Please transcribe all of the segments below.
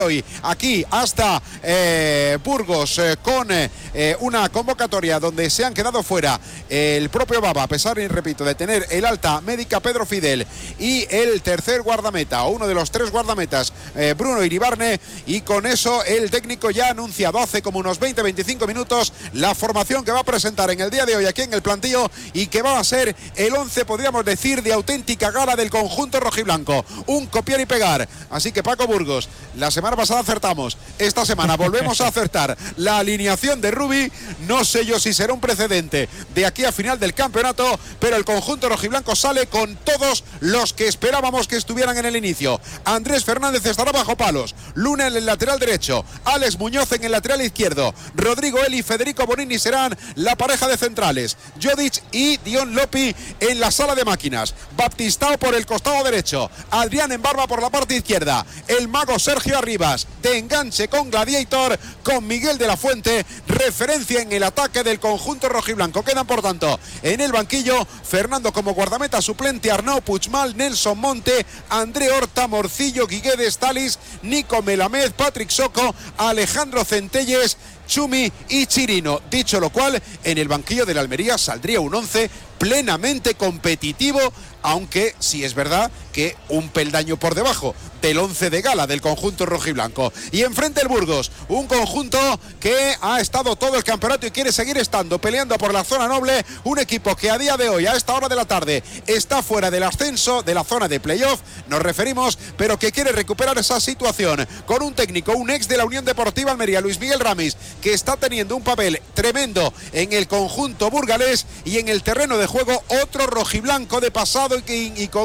hoy aquí hasta Burgos con una convocatoria donde se han quedado fuera el propio Baba, a pesar, y repito, de tener el alta médica Pedro Fidel y el tercer guardameta, o uno de los tres guardametas, Bruno Iribarne, y con eso el técnico ya ha anunciado hace como unos 20-25 minutos la formación que va a presentar en el día de hoy aquí en el plantío y que va a ser el 11, podríamos decir, de auténtica gala del conjunto rojiblanco, un copiar y pegar. Así que Paco Burgos, la semana pasada acertamos, esta semana volvemos a acertar la alineación de Rubi. No sé yo si será un precedente de aquí a final del campeonato, pero el conjunto rojiblanco sale con todos los que esperábamos que estuvieran en el inicio. Andrés Fernández estará bajo palos, Luna en el lateral derecho, Alex Muñoz en el lateral izquierdo, Rodrigo Eli y Federico Bonini serán la pareja de centrales, Jodic y Dion Lopi en la sala de máquinas, Baptistao por el costado derecho, Adrián Embarba por la parte izquierda, el mago Sergio Arribas de enganche con Gladiator, con Miguel de la Fuente, referencia en el ataque del conjunto rojiblanco. Quedan por tanto en el banquillo Fernando como guardameta suplente, Arnau Puigmal, Nelson Monte, André Horta, Morcillo, Guiguedes, Talis, Nico Melamed, Patrick Soco, Alejandro Centelles, Chumi y Chirino. Dicho lo cual, en el banquillo de la Almería saldría un 11 plenamente competitivo, aunque sí es verdad que un peldaño por debajo del 11 de gala del conjunto rojiblanco. Y enfrente el Burgos, un conjunto que ha estado todo el campeonato y quiere seguir estando, peleando por la zona noble, un equipo que a día de hoy, a esta hora de la tarde, está fuera del ascenso, de la zona de playoff, nos referimos, pero que quiere recuperar esa situación, con un técnico, un ex de la Unión Deportiva Almería, Luis Miguel Ramis, que está teniendo un papel tremendo en el conjunto burgalés, y en el terreno de juego otro rojiblanco de pasado y con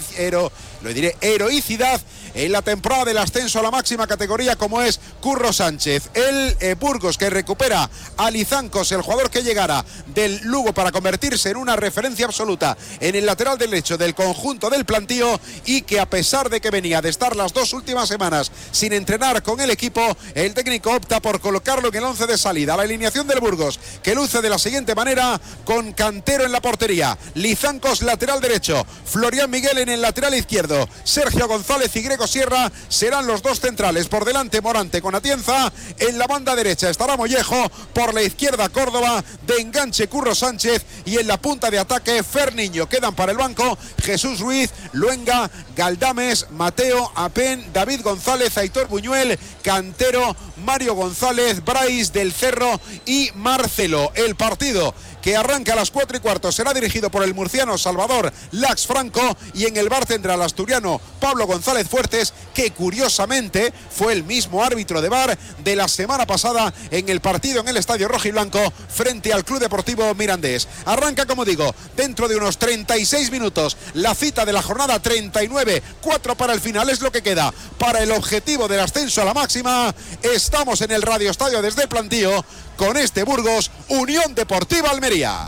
heroicidad en la temporada del ascenso a la máxima categoría, como es Curro Sánchez. El Burgos, que recupera a Lizancos, el jugador que llegara del Lugo para convertirse en una referencia absoluta en el lateral derecho del conjunto del plantío, y que a pesar de que venía de estar las dos últimas semanas sin entrenar con el equipo, el técnico opta por colocarlo en el 11 de salida. La alineación del Burgos, que luce de la siguiente manera, con Cantero en la portería, Lizancos lateral derecho, Florian Miguel en el lateral izquierdo, Sergio González y Grego Sierra serán los dos centrales. Por delante Morante con Atienza, en la banda derecha estará Mollejo, por la izquierda Córdoba, de enganche Curro Sánchez, y en la punta de ataque Ferniño. Quedan para el banco Jesús Ruiz, Luenga, Galdames, Mateo, Apen, David González, Aitor Buñuel, Cantero, Mario González, Brais del Cerro y Marcelo. El partido, que arranca a las 4:15, será dirigido por el murciano Salvador Lax Franco, y en el bar tendrá al asturiano Pablo González Fuertes, que curiosamente fue el mismo árbitro de VAR de la semana pasada en el partido en el Estadio Rojiblanco frente al Club Deportivo Mirandés. Arranca, como digo, dentro de unos 36 minutos la cita de la jornada 39, 4 para el final es lo que queda para el objetivo del ascenso a la máxima. Estamos en el Radio Estadio desde el plantío con este Burgos Unión Deportiva Almería.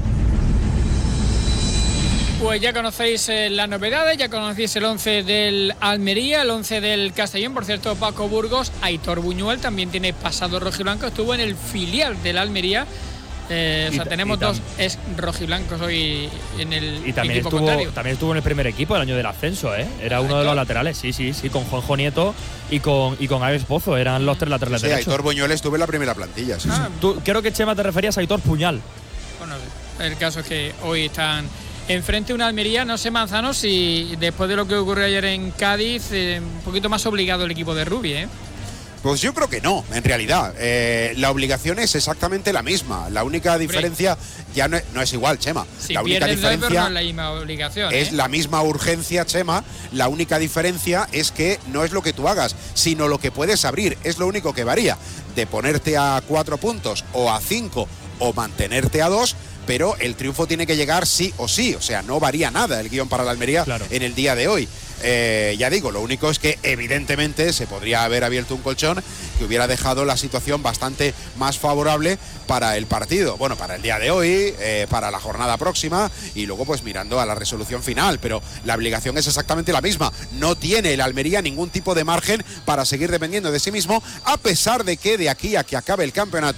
Pues ya conocéis las novedades, ya conocéis el 11 del Almería, el 11 del Castellón. Por cierto, Paco Burgos, Aitor Buñuel también tiene pasado rojiblanco, estuvo en el filial del Almería. Tenemos dos ex rojiblancos hoy en el equipo contrario. También estuvo en el primer equipo el año del ascenso, ¿eh? Era uno de los laterales, sí, con Juanjo Nieto y con Alex Pozo, eran los tres laterales derechos. Aitor Buñuel estuvo en la primera plantilla, sí. Tú, creo que, Chema, te referías a Aitor Puñal. Bueno, el caso es que hoy están enfrente una Almería, no sé, Manzano, si después de lo que ocurrió ayer en Cádiz, un poquito más obligado el equipo de Rubi, ¿eh? Pues yo creo que no, en realidad. La obligación es exactamente la misma. La única diferencia ya no es igual, Chema. Si la única diferencia no es la misma obligación. Es la misma urgencia, Chema. La única diferencia es que no es lo que tú hagas, sino lo que puedes abrir. Es lo único que varía. De ponerte a 4 puntos o a 5 o mantenerte a 2. Pero el triunfo tiene que llegar sí o sí. O sea, no varía nada el guión para la Almería en el día de hoy. Ya digo, lo único es que evidentemente se podría haber abierto un colchón que hubiera dejado la situación bastante más favorable para el partido, bueno, para el día de hoy, para la jornada próxima, y luego pues mirando a la resolución final. Pero la obligación es exactamente la misma. No tiene el Almería ningún tipo de margen para seguir dependiendo de sí mismo, a pesar de que de aquí a que acabe el campeonato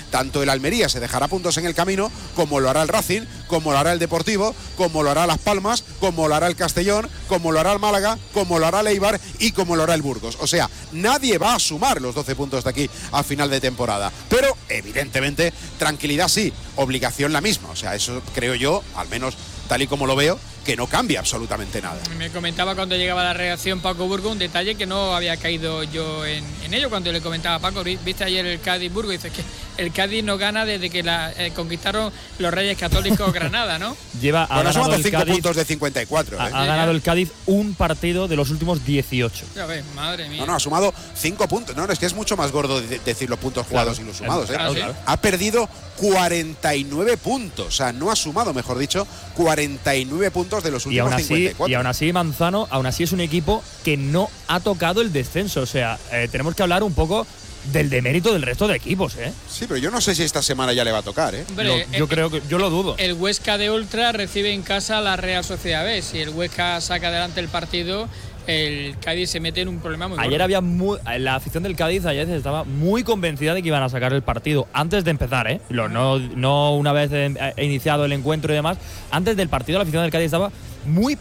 tanto el Almería se dejará puntos en el camino, como lo hará el Racing, como lo hará el Deportivo, como lo hará Las Palmas, como lo hará el Castellón, como lo hará el Málaga, como lo hará el Eibar y como lo hará el Burgos. O sea, nadie va a sumar los 12 puntos de aquí a final de temporada. Pero, evidentemente, tranquilidad sí, obligación la misma. O sea, eso creo yo, al menos tal y como lo veo, que no cambia absolutamente nada. Me comentaba cuando llegaba la reacción Paco Burgos un detalle que no había caído yo en ello, cuando le comentaba a Paco, viste ayer el Cádiz-Burgos, dice que el Cádiz no gana desde que conquistaron los Reyes Católicos Granada, ¿no? Ha ganado 5 puntos de 54. Ha ganado el Cádiz un partido de los últimos 18. Ya ves, madre mía. No, ha sumado 5 puntos. No, es que es mucho más gordo decir los puntos jugados y los sumados. Claro. Ha perdido 49 puntos. O sea, no ha sumado, mejor dicho, 49 puntos de los últimos 54. Y aún así, Manzano, es un equipo que no ha tocado el descenso. O sea, tenemos que hablar un poco del demérito del resto de equipos, ¿eh? Sí, pero yo no sé si esta semana ya le va a tocar, ¿eh? Hombre, yo lo dudo. El Huesca de Ultra recibe en casa a la Real Sociedad B. Si el Huesca saca adelante el partido, el Cádiz se mete en un problema muy gordo. La afición del Cádiz ayer estaba muy convencida de que iban a sacar el partido antes de empezar, ¿eh? No una vez iniciado el encuentro y demás. Antes del partido la afición del Cádiz estaba muy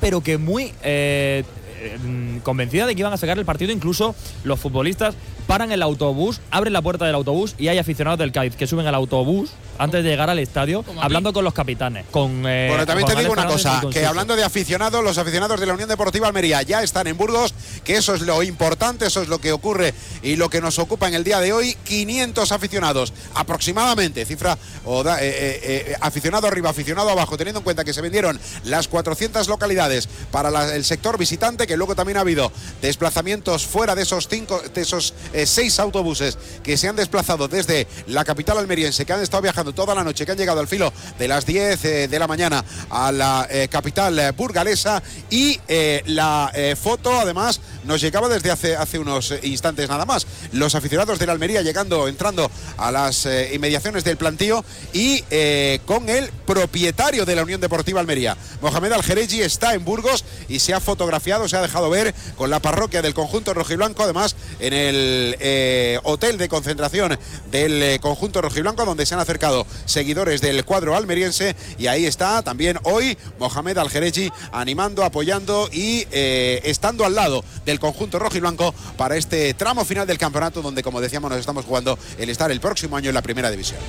convencida de que iban a sacar el partido. Incluso los futbolistas paran el autobús, abren la puerta del autobús y hay aficionados del Cádiz que suben al autobús antes de llegar al estadio, hablando con los capitanes. Bueno, también te digo una cosa, que hablando de aficionados, los aficionados de la Unión Deportiva Almería ya están en Burgos, que eso es lo importante, eso es lo que ocurre y lo que nos ocupa en el día de hoy. 500 aficionados aproximadamente, cifra aficionado arriba, aficionado abajo, teniendo en cuenta que se vendieron las 400 localidades para el sector visitante, que luego también ha habido desplazamientos fuera de esos 6 autobuses que se han desplazado desde la capital almeriense, que han estado viajando toda la noche, que han llegado al filo de las 10 de la mañana a la capital burgalesa. Y la foto además nos llegaba desde hace unos instantes nada más. Los aficionados de la Almería entrando a las inmediaciones del plantío y con el propietario de la Unión Deportiva Almería, Mohamed Al-Jereji, está en Burgos y se ha fotografiado, se ha dejado ver con la parroquia del conjunto rojiblanco, además en el hotel de concentración del conjunto rojiblanco, donde se han acercado seguidores del cuadro almeriense, y ahí está también hoy Mohamed Al-Jereji animando, apoyando y estando al lado del conjunto rojiblanco para este tramo final del campeonato, donde, como decíamos, nos estamos jugando el estar el próximo año en la primera división.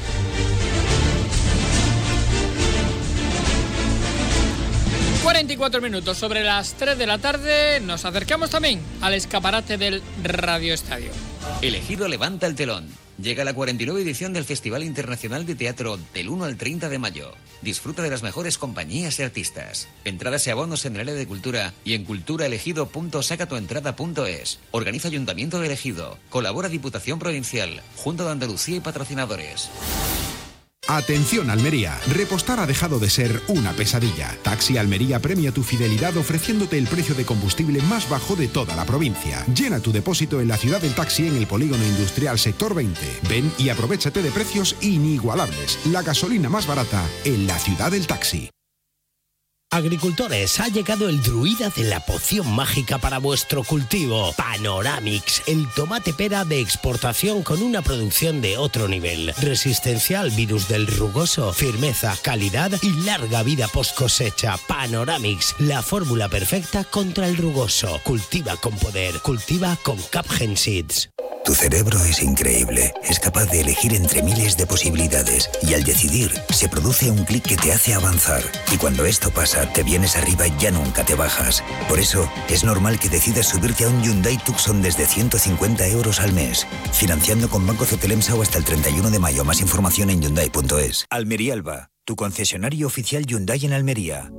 44 minutos sobre las 3 de la tarde. Nos acercamos también al escaparate del Radio Estadio. El Ejido levanta el telón. Llega la 49 edición del Festival Internacional de Teatro del 1 al 30 de mayo. Disfruta de las mejores compañías y artistas. Entradas y abonos en el área de cultura y en culturaelegido.sacatuentrada.es. Organiza Ayuntamiento de Ejido. Colabora Diputación Provincial, Junta de Andalucía y patrocinadores. Atención Almería, repostar ha dejado de ser una pesadilla. Taxi Almería premia tu fidelidad ofreciéndote el precio de combustible más bajo de toda la provincia. Llena tu depósito en la ciudad del taxi en el Polígono Industrial Sector 20. Ven y aprovéchate de precios inigualables. La gasolina más barata en la ciudad del taxi. Agricultores, ha llegado el druida de la poción mágica para vuestro cultivo. Panoramix, el tomate pera de exportación con una producción de otro nivel. Resistencia al virus del rugoso, firmeza, calidad y larga vida post cosecha. Panoramix, la fórmula perfecta contra el rugoso. Cultiva con poder, cultiva con Capgen Seeds. Tu cerebro es increíble, es capaz de elegir entre miles de posibilidades y al decidir se produce un clic que te hace avanzar. Y cuando esto pasa, te vienes arriba y ya nunca te bajas. Por eso, es normal que decidas subirte a un Hyundai Tucson desde 150 euros al mes, financiando con Banco Cetelemsa o hasta el 31 de mayo. Más información en Hyundai.es. Almería Alba, tu concesionario oficial Hyundai en Almería.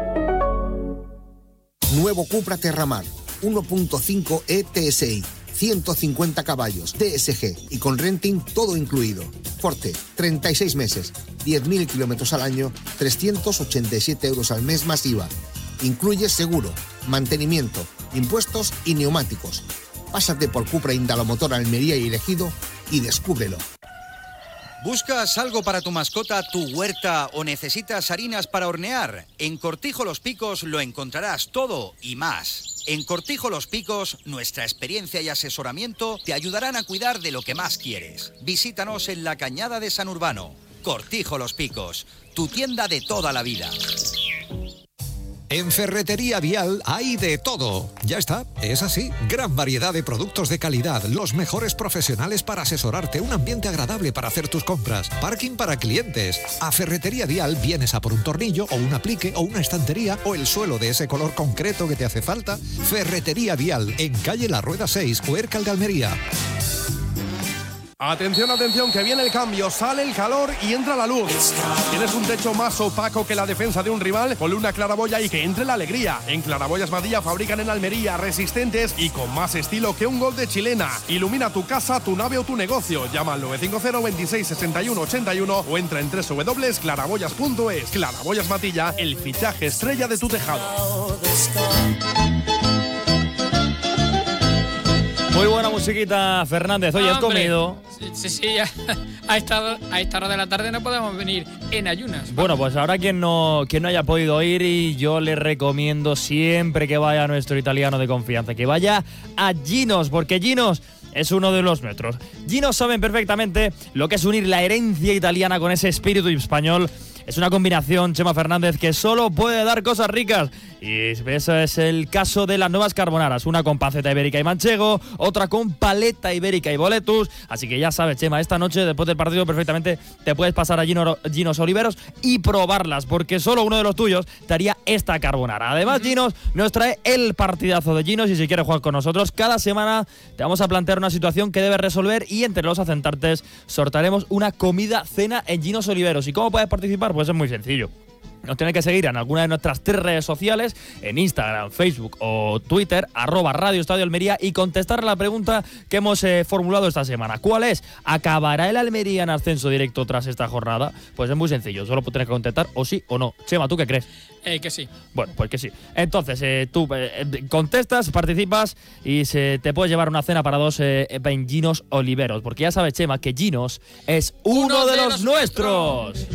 Nuevo Cupra Terramar, 1.5 ETSI. 150 caballos, DSG y con renting todo incluido. Forte, 36 meses, 10.000 kilómetros al año, 387 euros al mes más IVA. Incluye seguro, mantenimiento, impuestos y neumáticos. Pásate por Cupra Indalomotor Almería y Ejido y descúbrelo. ¿Buscas algo para tu mascota, tu huerta o necesitas harinas para hornear? En Cortijo Los Picos lo encontrarás todo y más. En Cortijo Los Picos, nuestra experiencia y asesoramiento te ayudarán a cuidar de lo que más quieres. Visítanos en la Cañada de San Urbano. Cortijo Los Picos, tu tienda de toda la vida. En Ferretería Vial hay de todo. Ya está, es así. Gran variedad de productos de calidad, los mejores profesionales para asesorarte, un ambiente agradable para hacer tus compras, parking para clientes. A Ferretería Vial vienes a por un tornillo o un aplique o una estantería o el suelo de ese color concreto que te hace falta. Ferretería Vial, en calle La Rueda 6, Huércal de Almería. Atención, atención, que viene el cambio, sale el calor y entra la luz. ¿Tienes un techo más opaco que la defensa de un rival? Ponle una claraboya y que entre la alegría. En Claraboyas Matilla fabrican en Almería, resistentes y con más estilo que un gol de chilena. Ilumina tu casa, tu nave o tu negocio. Llama al 950 26 61 81 o entra en www.claraboyas.es. Claraboyas Matilla, el fichaje estrella de tu tejado. Muy buena musiquita, Fernández. Oye, ¿has comido? Sí, a esta hora de la tarde no podemos venir en ayunas. Bueno, pues ahora quien no haya podido ir, y yo le recomiendo siempre que vaya a nuestro italiano de confianza, que vaya a Ginos, porque Ginos es uno de los nuestros. Ginos saben perfectamente lo que es unir la herencia italiana con ese espíritu español. Es una combinación, Chema Fernández, que solo puede dar cosas ricas. Y eso es el caso de las nuevas carbonaras. Una con panceta ibérica y manchego, otra con paleta ibérica y boletus. Así que ya sabes, Chema, esta noche, después del partido, perfectamente te puedes pasar a Ginos Oliveros y probarlas, porque solo uno de los tuyos te haría esta carbonara. Además, Ginos nos trae el partidazo de Ginos, y si quieres jugar con nosotros, cada semana te vamos a plantear una situación que debes resolver, y entre los acentantes sortaremos una comida-cena en Ginos Oliveros. ¿Y cómo puedes participar? Pues es muy sencillo. Nos tiene que seguir en alguna de nuestras 3 redes sociales, en Instagram, Facebook o Twitter, @Radio Estadio Almería, y contestar a la pregunta que hemos formulado esta semana. ¿Cuál es? ¿Acabará el Almería en ascenso directo tras esta jornada? Pues es muy sencillo, solo tienes que contestar o sí o no. Chema, ¿tú qué crees? Que sí. Bueno, pues que sí. Entonces, tú contestas, participas y te puedes llevar una cena para 2 en Ginos Oliveros, porque ya sabes, Chema, que Ginos es uno de los nuestros.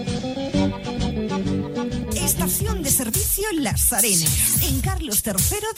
Estación de servicio Las Arenas, en Carlos III